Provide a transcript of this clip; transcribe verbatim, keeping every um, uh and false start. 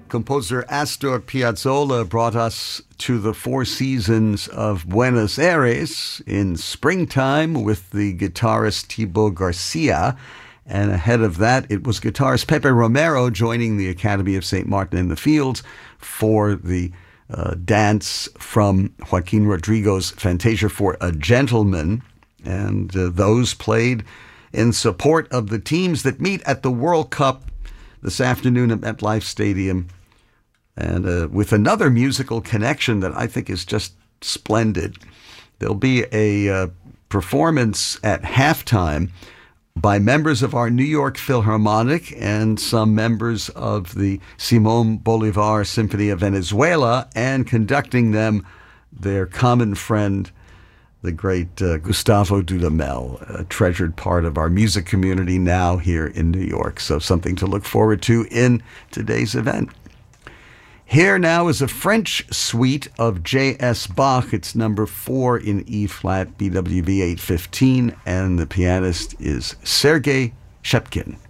Composer Astor Piazzolla brought us to the Four Seasons of Buenos Aires in springtime with the guitarist Thibaut Garcia. And ahead of that, it was guitarist Pepe Romero joining the Academy of Saint Martin in the Fields for the uh, dance from Joaquin Rodrigo's Fantasia for a Gentleman. And uh, those played in support of the teams that meet at the World Cup this afternoon at MetLife Stadium. And uh, with another musical connection that I think is just splendid. There'll be a uh, performance at halftime by members of our New York Philharmonic and some members of the Simón Bolívar Symphony of Venezuela, and conducting them, their common friend, the great uh, Gustavo Dudamel, a treasured part of our music community now here in New York. So something to look forward to in today's event. Here now is a French suite of J S Bach. It's number four in E-flat, B W V eight fifteen, and the pianist is Sergei Shchepkin.